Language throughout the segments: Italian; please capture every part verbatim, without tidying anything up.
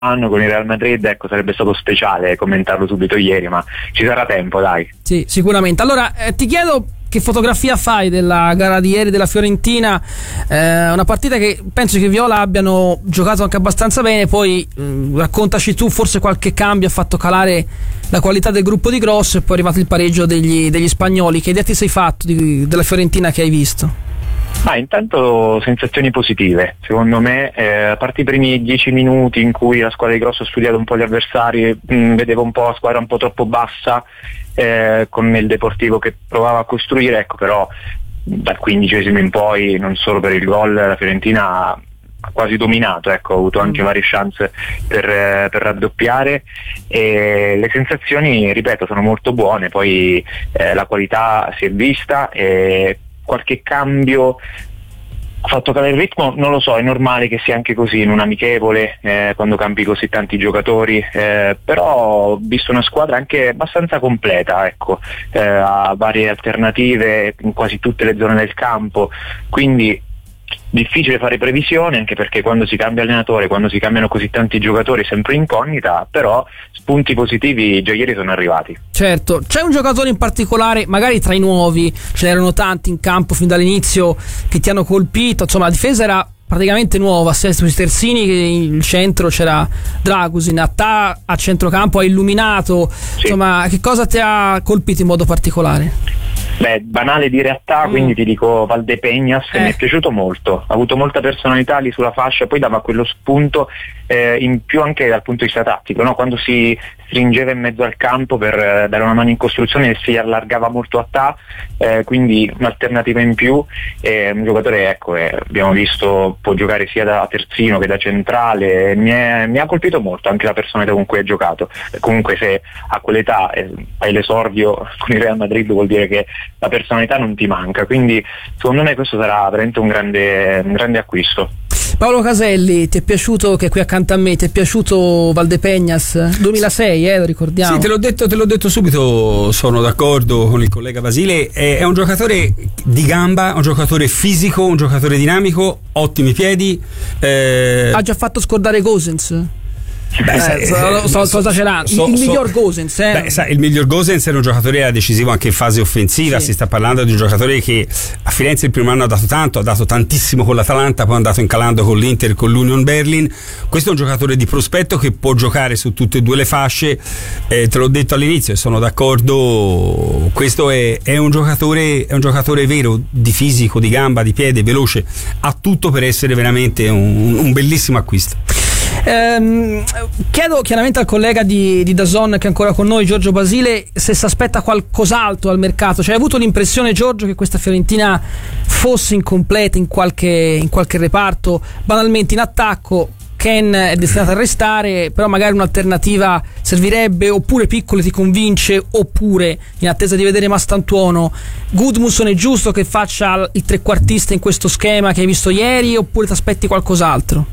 anno con il Real Madrid, ecco, sarebbe stato speciale commentarlo subito ieri, ma ci sarà tempo, dai. Sì, sicuramente. Allora eh, ti chiedo che fotografia fai della gara di ieri della Fiorentina, eh, una partita che penso che i Viola abbiano giocato anche abbastanza bene, poi eh, raccontaci tu, forse qualche cambio ha fatto calare la qualità del gruppo di Grosso e poi è arrivato il pareggio degli, degli spagnoli. Che idea ti sei fatto di, della Fiorentina che hai visto? Ah, intanto sensazioni positive, secondo me, eh, a parte i primi dieci minuti in cui la squadra di Grosso ha studiato un po' gli avversari, mh, vedevo un po' la squadra un po' troppo bassa, eh, con il Deportivo che provava a costruire, ecco, però dal quindicesimo in poi, non solo per il gol, la Fiorentina ha quasi dominato, ecco, ha avuto anche varie chance per, eh, per raddoppiare, e le sensazioni, ripeto, sono molto buone, poi eh, la qualità si è vista e qualche cambio ha fatto calare il ritmo, non lo so, è normale che sia anche così in un amichevole, eh, quando cambi così tanti giocatori, eh, però ho visto una squadra anche abbastanza completa, ecco, eh, ha varie alternative in quasi tutte le zone del campo, quindi difficile fare previsione, anche perché quando si cambia allenatore, quando si cambiano così tanti giocatori è sempre incognita, però spunti positivi già ieri sono arrivati. Certo, c'è un giocatore in particolare, magari tra i nuovi, ce n'erano tanti in campo fin dall'inizio che ti hanno colpito, insomma la difesa era praticamente nuova, sia sui terzini che in centro c'era Dragusin, Attà a centrocampo ha illuminato, sì. Insomma che cosa ti ha colpito in modo particolare? Beh, banale dire Attà, mm. quindi ti dico Valdepeñas, eh. mi è piaciuto molto, ha avuto molta personalità lì sulla fascia, poi dava quello spunto eh, in più anche dal punto di vista tattico, no? Quando si stringeva in mezzo al campo per eh, dare una mano in costruzione si allargava molto Attà, eh, quindi un'alternativa in più, eh, un giocatore, ecco, eh, abbiamo visto può giocare sia da terzino che da centrale, mi, è, mi ha colpito molto anche la personalità con cui ha giocato, comunque se a quell'età eh, hai l'esordio con il Real Madrid vuol dire che la personalità non ti manca, quindi secondo me questo sarà veramente un grande, un grande acquisto. Paolo Caselli, ti è piaciuto, che è qui accanto a me, ti è piaciuto Valdepeñas? duemilasei, eh, lo ricordiamo. Sì, te l'ho detto, te l'ho detto subito, sono d'accordo con il collega Basile, è, è un giocatore di gamba, un giocatore fisico, un giocatore dinamico, ottimi piedi. Eh... Ha già fatto scordare Gosens? Beh, eh, sai, so, so, so, cosa c'era? so, il so, miglior Gosens, eh? Beh, sai, il miglior Gosens era un giocatore decisivo anche in fase offensiva, sì. Si sta parlando di un giocatore che a Firenze il primo anno ha dato tanto, ha dato tantissimo con l'Atalanta, poi è andato incalando con l'Inter, con l'Union Berlin. Questo è un giocatore di prospetto che può giocare su tutte e due le fasce, eh, te l'ho detto all'inizio e sono d'accordo, questo è, è un giocatore è un giocatore vero, di fisico, di gamba, di piede, veloce, ha tutto per essere veramente un, un bellissimo acquisto. Ehm, chiedo chiaramente al collega di, di D A Z N che è ancora con noi, Giorgio Basile, se si aspetta qualcos'altro al mercato. Cioè, hai avuto l'impressione, Giorgio, che questa Fiorentina fosse incompleta in qualche, in qualche reparto? Banalmente in attacco Ken è destinato a restare, però magari un'alternativa servirebbe, oppure Piccoli ti convince, oppure in attesa di vedere Mastantuono Gudmundsson è giusto che faccia il trequartista in questo schema che hai visto ieri, oppure ti aspetti qualcos'altro?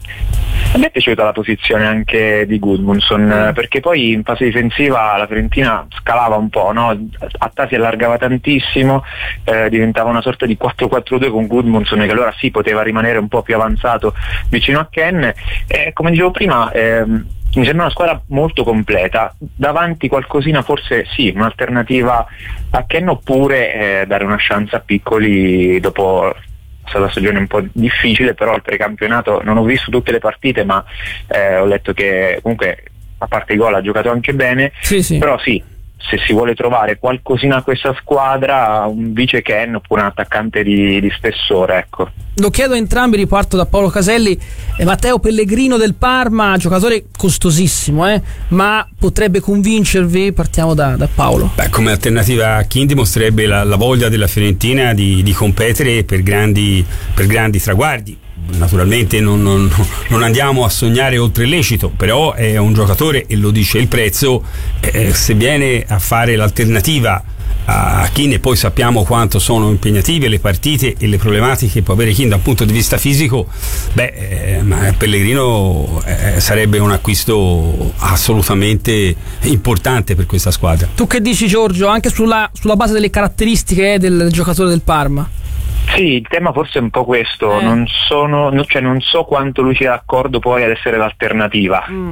A me è piaciuta la posizione anche di Gudmundsson, mm. perché poi in fase difensiva la Fiorentina scalava un po', no? Attà si allargava tantissimo, eh, diventava una sorta di quattro quattro due con Gudmundsson che allora sì poteva rimanere un po' più avanzato vicino a Ken, e come dicevo prima ehm, mi sembra una squadra molto completa, davanti qualcosina forse sì, un'alternativa a Ken, oppure eh, dare una chance a Piccoli dopo stata una stagione un po' difficile, però al precampionato non ho visto tutte le partite, ma eh, ho letto che comunque a parte i gol ha giocato anche bene, sì, sì. Però sì, se si vuole trovare qualcosina a questa squadra, un vice Ken oppure un attaccante di, di spessore, ecco. Lo chiedo a entrambi, riparto da Paolo Caselli. E Matteo Pellegrino del Parma, giocatore costosissimo, eh? ma potrebbe convincervi? Partiamo da, da Paolo. Beh, come alternativa a King dimostrerebbe la, la voglia della Fiorentina di, di competere per grandi, per grandi traguardi. Naturalmente non, non, non andiamo a sognare oltre il lecito, però è un giocatore, e lo dice il prezzo, eh, se viene a fare l'alternativa a Keane, e poi sappiamo quanto sono impegnative le partite e le problematiche che può avere Keane dal punto di vista fisico, beh, eh, ma Pellegrino eh, sarebbe un acquisto assolutamente importante per questa squadra. Tu che dici, Giorgio, anche sulla, sulla base delle caratteristiche eh, del giocatore del Parma? Sì, il tema forse è un po' questo, Eh. non sono, no- cioè non so quanto lui sia d'accordo poi ad essere l'alternativa. Mm.